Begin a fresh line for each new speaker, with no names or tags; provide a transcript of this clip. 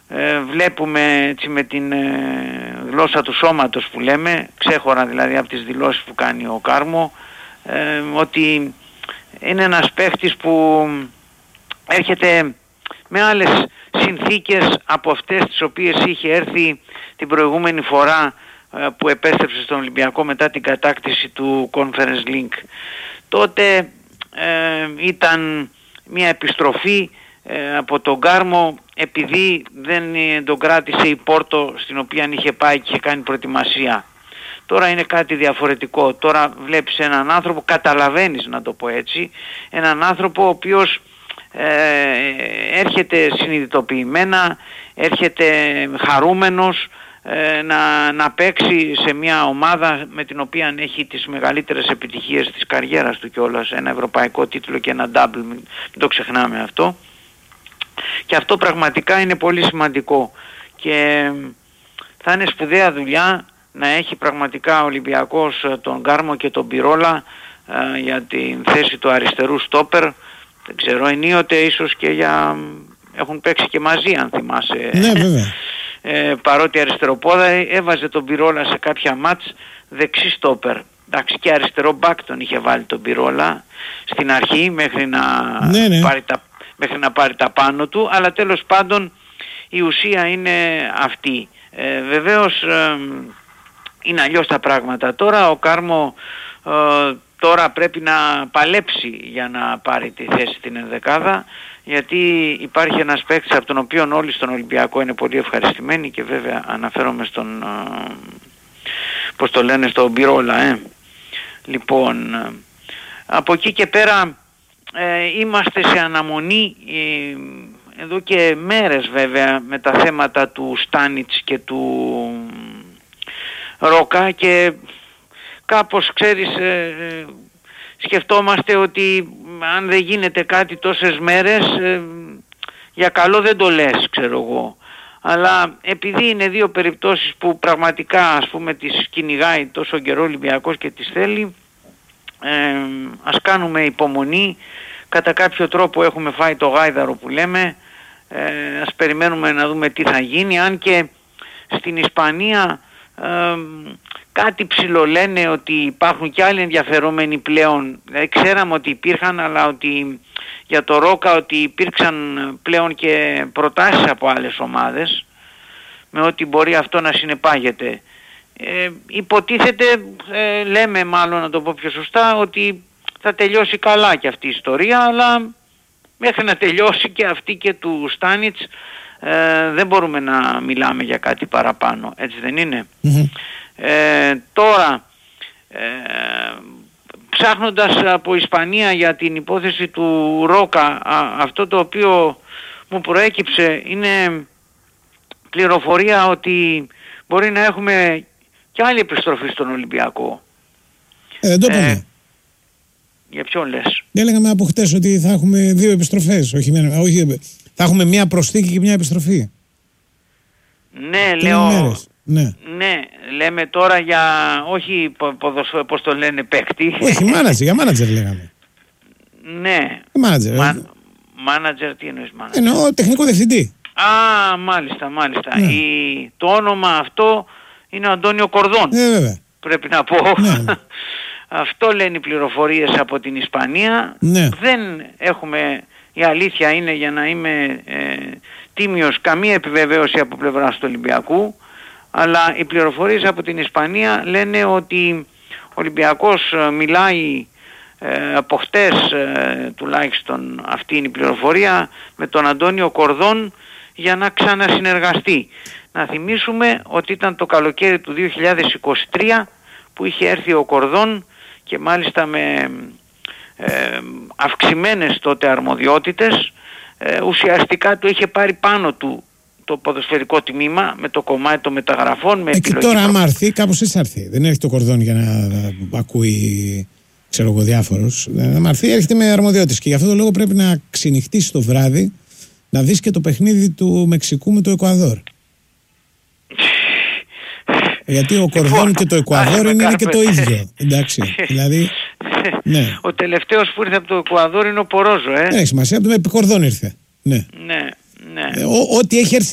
βλέπουμε έτσι με την γλώσσα του σώματος που λέμε, ξέχωρα δηλαδή από τις δηλώσεις που κάνει ο Κάρμο, ότι είναι ένας παίχτης που έρχεται με άλλες συνθήκες από αυτές τις οποίες είχε έρθει την προηγούμενη φορά που επέστρεψε στον Ολυμπιακό μετά την κατάκτηση του Conference League. Τότε ήταν μια επιστροφή από τον Κάρμο, επειδή δεν τον κράτησε η Πόρτο στην οποία είχε πάει και είχε κάνει προετοιμασία. Τώρα είναι κάτι διαφορετικό. Τώρα βλέπεις έναν άνθρωπο, καταλαβαίνεις να το πω έτσι, έναν άνθρωπο ο οποίος έρχεται συνειδητοποιημένα, έρχεται χαρούμενος να παίξει σε μια ομάδα με την οποία έχει τις μεγαλύτερες επιτυχίες της καριέρας του κιόλας, ένα ευρωπαϊκό τίτλο και ένα double, μην το ξεχνάμε αυτό. Και αυτό πραγματικά είναι πολύ σημαντικό και θα είναι σπουδαία δουλειά να έχει πραγματικά ο Ολυμπιακός τον Κάρμο και τον Πυρόλα για την θέση του αριστερού στόπερ. Δεν ξέρω, ενίοτε ίσως και έχουν παίξει και μαζί, αν θυμάσαι.
Ναι, βέβαια.
Παρότι αριστεροπόδα έβαζε τον Πυρόλα σε κάποια μάτς δεξί στόπερ. Εντάξει, και αριστερό μπακ τον είχε βάλει τον Πυρόλα στην αρχή μέχρι να πάρει τα πάνω του, αλλά τέλος πάντων η ουσία είναι αυτή. Βεβαίως είναι αλλιώς τα πράγματα. Τώρα ο Κάρμο τώρα πρέπει να παλέψει για να πάρει τη θέση στην ενδεκάδα, γιατί υπάρχει ένας παίκτης από τον οποίο όλοι στον Ολυμπιακό είναι πολύ ευχαριστημένοι και βέβαια αναφέρομαι στον πώς το λένε, στον Πυρόλα. Λοιπόν, από εκεί και πέρα είμαστε σε αναμονή εδώ και μέρες βέβαια με τα θέματα του Στάνιτς και του Ρόκα και κάπως ξέρεις σκεφτόμαστε ότι αν δεν γίνεται κάτι τόσες μέρες για καλό δεν το λες, ξέρω εγώ. Αλλά επειδή είναι δύο περιπτώσεις που πραγματικά ας πούμε τις κυνηγάει τόσο καιρό Ολυμπιακός και τις θέλει, ας κάνουμε υπομονή. Κατά κάποιο τρόπο έχουμε φάει το γάιδαρο που λέμε, ας περιμένουμε να δούμε τι θα γίνει, αν και στην Ισπανία κάτι ψιλολένε ότι υπάρχουν και άλλοι ενδιαφερόμενοι πλέον. Ξέραμε ότι υπήρχαν, αλλά ότι για το Ρόκα ότι υπήρξαν πλέον και προτάσεις από άλλες ομάδες, με ό,τι μπορεί αυτό να συνεπάγεται. Υποτίθεται, λέμε μάλλον να το πω πιο σωστά, ότι θα τελειώσει καλά και αυτή η ιστορία, αλλά μέχρι να τελειώσει και αυτή και του Στάνιτς δεν μπορούμε να μιλάμε για κάτι παραπάνω, έτσι δεν είναι? Τώρα ψάχνοντας από Ισπανία για την υπόθεση του Ρόκα, αυτό το οποίο μου προέκυψε είναι πληροφορία ότι μπορεί να έχουμε και άλλη επιστροφή στον Ολυμπιακό.
Δεν το είπαμε.
Για ποιον λες?
Έλεγαμε από χτες ότι θα έχουμε δύο επιστροφές, όχι, θα έχουμε μία προσθήκη και μία επιστροφή.
Ναι, λέω. Ναι, λέμε τώρα για, όχι πώς το λένε, παίκτη.
Όχι, μάνατζερ, για μάνατζερ λέγαμε.
Ναι.
Μάνατζερ.
Μάνατζερ, τι εννοείς μάνατζερ?
Εννοώ τεχνικό διευθυντή.
Μάλιστα. Ναι. Το όνομα αυτό είναι ο Αντώνιο Κορδόν.
Βέβαια.
Πρέπει να πω. Ναι. Αυτό λένε οι πληροφορίες από την Ισπανία.
Ναι.
Δεν έχουμε, η αλήθεια είναι, για να είμαι τίμιος, καμία επιβεβαίωση από πλευράς του Ολυμπιακού, αλλά οι πληροφορίες από την Ισπανία λένε ότι ο Ολυμπιακός μιλάει από χτες, τουλάχιστον αυτή είναι η πληροφορία, με τον Αντώνιο Κορδόν για να ξανασυνεργαστεί. Να θυμίσουμε ότι ήταν το καλοκαίρι του 2023 που είχε έρθει ο Κορδόν και μάλιστα με αυξημένες τότε αρμοδιότητες. Ουσιαστικά το είχε πάρει πάνω του το ποδοσφαιρικό τμήμα με το κομμάτι των μεταγραφών. Με
και τώρα άμα έρθει, κάπως έτσι θα έρθει. Δεν έρχεται ο Κορδόν για να ακούει, ξέρω εγώ, διάφορους. Άμα έρθει, έρχεται με αρμοδιότητες και γι' αυτό το λόγο πρέπει να ξενυχτήσει το βράδυ να δεις και το παιχνίδι του Μεξικού με το Εκουαδόρ. Γιατί ο Κορδόν και το Εκουαδόρ είναι και το ίδιο. Εντάξει, δηλαδή. Ναι.
Ο τελευταίος που ήρθε από το Εκουαδόρ είναι ο Πορόζο,
έχει σημασία, από το Κορδόν ήρθε. Ναι.
Ναι.
Ό,τι έχει έρθει